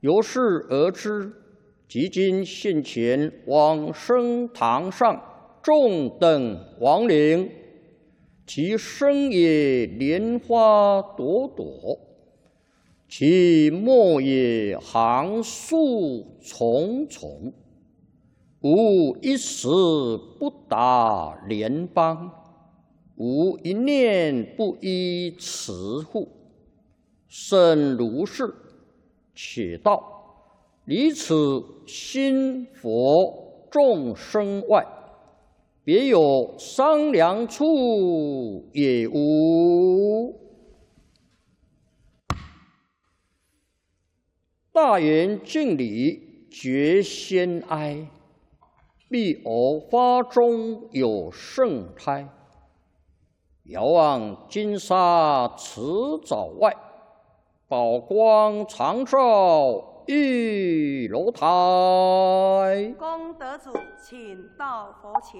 由是而知，即今现前往生堂上众等亡灵，其身也莲花朵朵，其末也行树重重，无一时不达莲邦，无一念不依慈护。甚如是，且道离此心佛众生外，别有商量处也无。大圆敬礼，觉先哀。必偶发中有圣胎，遥望金沙池沼外，宝光常照玉楼台。 功德主，请到佛前。